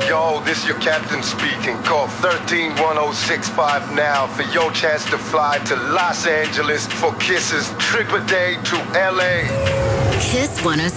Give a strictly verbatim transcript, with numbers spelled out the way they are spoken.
Yo, this your captain speaking. Call thirteen one oh six five now for your chance to fly to Los Angeles for Kiss's trip a day to L A. Kiss one oh